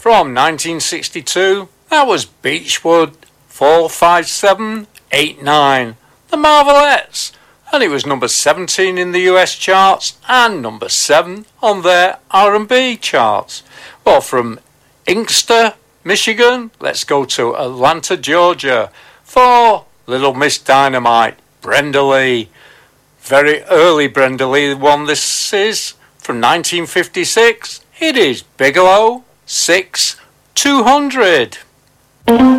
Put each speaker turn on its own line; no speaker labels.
From 1962, that was Beechwood 45789, The Marvelettes, and it was number 17 in the US charts and number 7 on their R&B charts. Well, from Inkster, Michigan, let's go to Atlanta, Georgia for Little Miss Dynamite, Brenda Lee. Very early Brenda Lee one this is, from 1956. It is Bigelow 6200.